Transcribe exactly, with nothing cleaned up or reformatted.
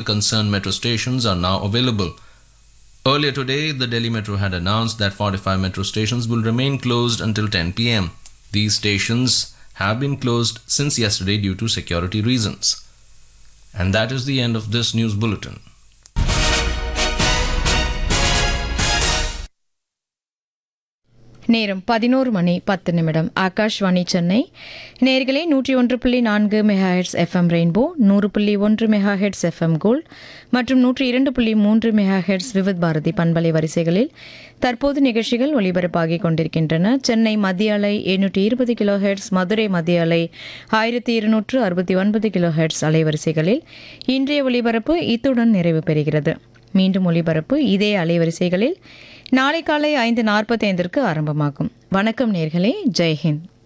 concerned metro stations are now available. Earlier today, the Delhi Metro had announced that forty-five metro stations will remain closed until ten p m. These stations have been closed since yesterday due to security reasons. And that is the end of this news bulletin. நேரம் பதினோரு மணி பத்து நிமிடம். ஆகாஷ்வாணி சென்னை. நேர்களே, நூற்றி ஒன்று புள்ளி நான்கு megahertz FM rainbow, நூறு புள்ளி ஒன்று மெகாஹெட்ஸ் எஃப்எம் கோல்ட் மற்றும் நூற்றி இரண்டு புள்ளி மூன்று மெகாஹெட்ஸ் விவித் பாரதி பண்பலை வரிசைகளில் தற்போது நிகழ்ச்சிகள் ஒலிபரப்பாகிக் கொண்டிருக்கின்றன. சென்னை மத்திய அலை எண்ணூற்றி இருபது கிலோ ஹெட்ஸ், மதுரை மத்திய அலை ஆயிரத்தி இருநூற்று அறுபத்தி ஒன்பது கிலோ ஹெட்ஸ் அலைவரிசைகளில் இன்றைய ஒலிபரப்பு இத்துடன் நிறைவு பெறுகிறது. மீண்டும் ஒலிபரப்பு இதே அலைவரிசைகளில் நாளை காலை ஐந்து நாற்பத்தைந்திற்கு ஆரம்பமாகும். வணக்கம் நேர்களே, ஜெய்ஹிந்த்.